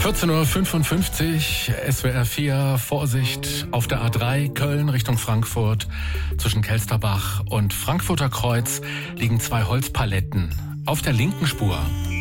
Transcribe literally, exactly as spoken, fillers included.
vierzehn Uhr fünfundfünfzig, S W R vier, Vorsicht, auf der A drei Köln Richtung Frankfurt. Zwischen Kelsterbach und Frankfurter Kreuz liegen zwei Holzpaletten auf der linken Spur.